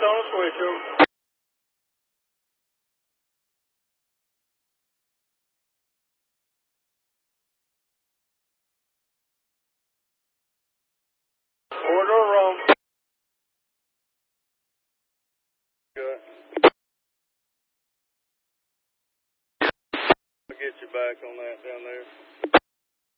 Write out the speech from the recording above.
on the switch over. Quarter wrong. Good. I'll get you back on that down there.